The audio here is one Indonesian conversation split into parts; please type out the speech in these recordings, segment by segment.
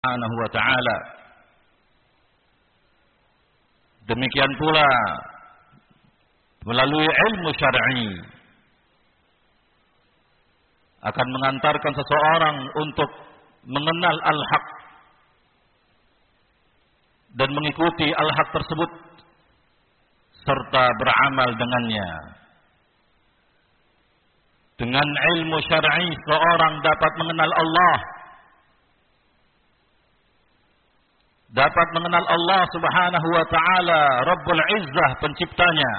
Subhanahu wa ta'ala. Demikian pula melalui ilmu syar'i akan mengantarkan seseorang untuk mengenal al-haq dan mengikuti al-haq tersebut serta beramal dengannya. Dengan ilmu syar'i seorang dapat mengenal Allah, dapat mengenal Allah Subhanahu wa ta'ala, Rabbul Izzah, penciptanya.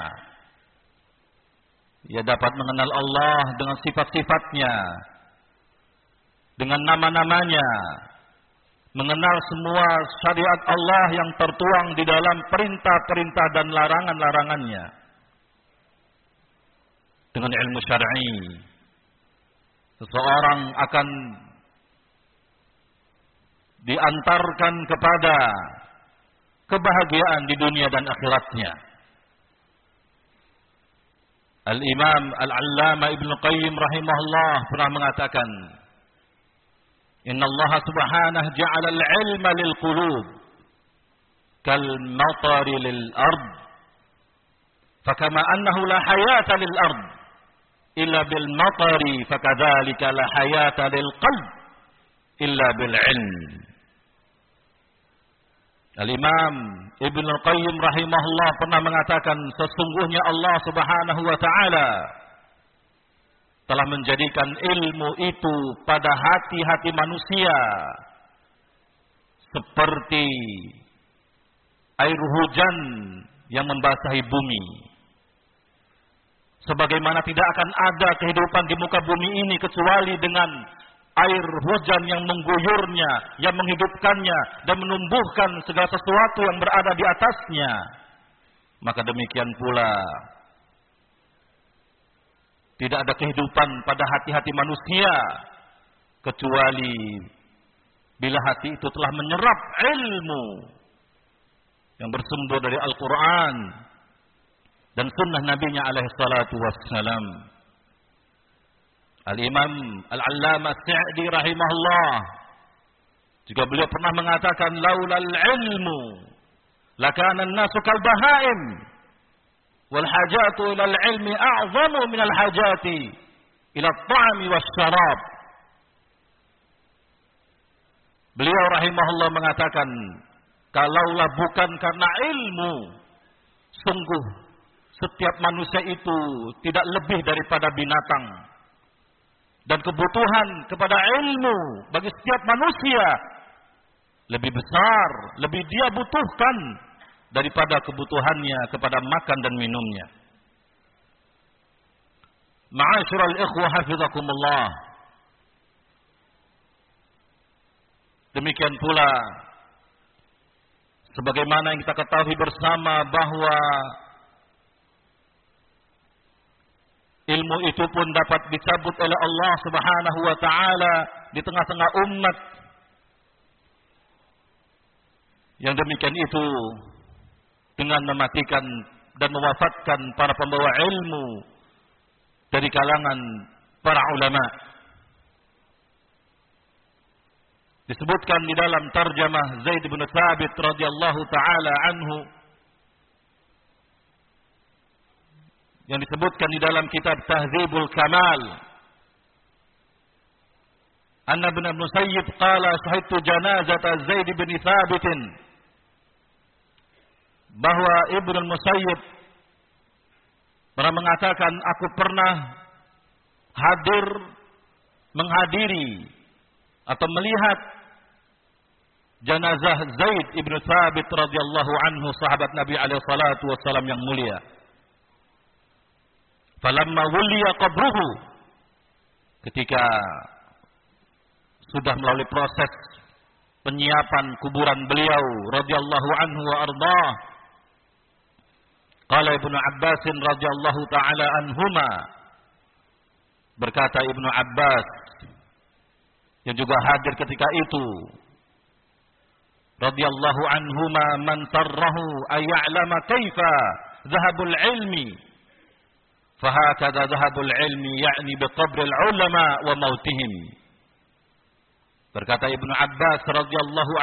Ia dapat mengenal Allah dengan sifat-sifatnya, dengan nama-namanya, mengenal semua syariat Allah yang tertuang di dalam perintah-perintah dan larangan-larangannya. Dengan ilmu syar'i, seseorang akan diantarkan kepada kebahagiaan di dunia dan akhiratnya. Al-Imam Al-Allamah Ibn Qayyim rahimahullah pernah mengatakan, Inna Allah subhanahu ja'ala al-ilma lil-qulub kal-matari lil-ard fakama annahu la hayata lil-ard illa bil-matari fakadhalika la hayata lil-qalb illa bil-ilm. Al-Imam Ibn Qayyim rahimahullah pernah mengatakan, sesungguhnya Allah Subhanahu wa ta'ala telah menjadikan ilmu itu pada hati-hati manusia seperti air hujan yang membasahi bumi. Sebagaimana tidak akan ada kehidupan di muka bumi ini kecuali dengan air hujan yang mengguyurnya, yang menghidupkannya dan menumbuhkan segala sesuatu yang berada di atasnya. Maka demikian pula tidak ada kehidupan pada hati-hati manusia kecuali bila hati itu telah menyerap ilmu yang bersumber dari Al-Quran dan sunnah Nabi-Nya alaihi salatu wassalam. Al-Imam Al-Allamah Sa'di rahimahullah juga beliau pernah mengatakan, laulal ilmu lakana an-nasu kal bahaim wal hajatu ila al-ilmi a'zamu min al-hajati ila at-ta'ami was-syarab. Beliau rahimahullah mengatakan, kalaulah bukan karena ilmu, sungguh setiap manusia itu tidak lebih daripada binatang. Dan kebutuhan kepada ilmu bagi setiap manusia lebih besar, lebih dia butuhkan daripada kebutuhannya kepada makan dan minumnya. Ma'asyiral ikhwah hafizakumullah. Demikian pula sebagaimana yang kita ketahui bersama bahwa ilmu itu pun dapat dicabut oleh Allah Subhanahu wa ta'ala di tengah-tengah umat. Yang demikian itu dengan mematikan dan mewafatkan para pembawa ilmu dari kalangan para ulama. Disebutkan di dalam tarjamah Zaid bin Thabit radhiyallahu ta'ala anhu, yang disebutkan di dalam kitab Tahdzibul Kamal, anna ibn Musayyib qala shahidtu janazata Zaid bin Thabit, bahwa Ibnu Musayyib pernah mengatakan, aku pernah menghadiri atau melihat jenazah Zaid ibn Thabit radhiyallahu anhu, sahabat Nabi alaihi salatu wassalam yang mulia. Falamma wuliya qabruhu, ketika sudah melalui proses penyiapan kuburan beliau radhiyallahu anhu wa ardhah, qala Ibnu Abbas radhiyallahu taala anhuma, berkata Ibnu Abbas yang juga hadir ketika itu, radhiyallahu anhuma, man sarrahu ay ya'lama kaifa dhahabul ilmi fahakadha dhahabul ilmi, yakni biqabril ulama wa mautihim. Berkata Ibnu Abbas radhiyallahu